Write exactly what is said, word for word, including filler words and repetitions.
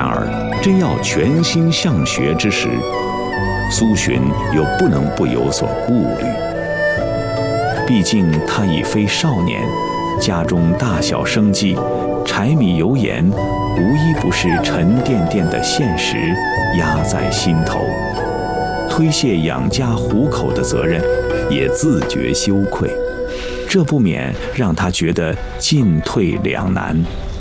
然而，真要全心向学之时，苏洵又不能不有所顾虑。毕竟他已非少年，家中大小生计、柴米油盐，无一不是沉甸甸的现实压在心头。推卸养家糊口的责任，也自觉羞愧，这不免让他觉得进退两难，